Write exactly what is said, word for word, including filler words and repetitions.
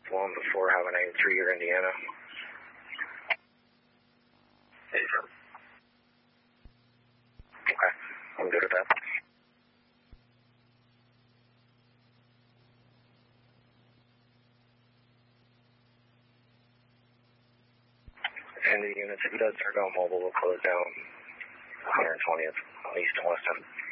one before having a three-year Indiana. Okay, I'm good with that. And the units, if it does start going mobile, we'll close down one hundred twentieth, east and west end.